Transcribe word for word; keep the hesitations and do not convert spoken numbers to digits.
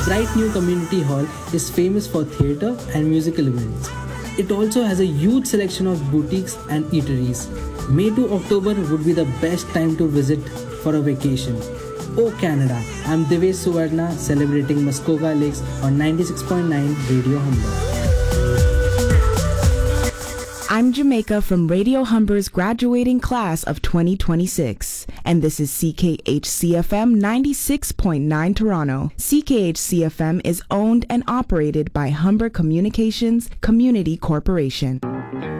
bright new community hall is famous for theatre and musical events. It also has a huge selection of boutiques and eateries. May to October would be the best time to visit for a vacation. Oh Canada, I'm Devesh Suvarna celebrating Muskoka Lakes on ninety-six point nine Radio Humber. I'm Jamaica from Radio Humber's graduating class of twenty twenty-six, and this is C K H C F M ninety-six point nine Toronto. C K H C F M is owned and operated by Humber Communications Community Corporation.